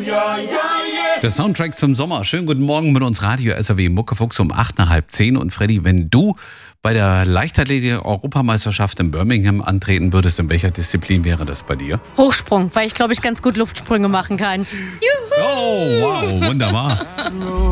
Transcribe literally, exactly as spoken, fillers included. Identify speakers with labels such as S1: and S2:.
S1: Der Soundtrack zum Sommer. Schönen guten Morgen mit uns Radio S R W Muckefuchs um acht nach halb zehn. Und Freddy, wenn du bei der Leichtathletik-Europameisterschaft in Birmingham antreten würdest, in welcher Disziplin wäre das bei dir?
S2: Hochsprung, weil ich glaube ich ganz gut Luftsprünge machen kann. Juhu!
S1: Oh, wow, wunderbar.